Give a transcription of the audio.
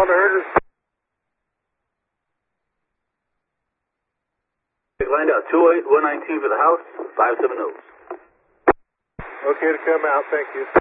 On the herders. Find out 28119 for the house, 570. Okay to come out, thank you.